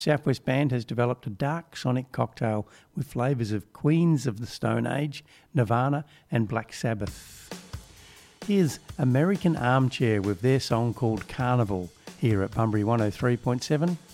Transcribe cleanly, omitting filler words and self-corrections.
Southwest Band has developed a dark sonic cocktail with flavours of Queens of the Stone Age, Nirvana and Black Sabbath. Here's American Armchair with their song called Carnival here at Bunbury 103.7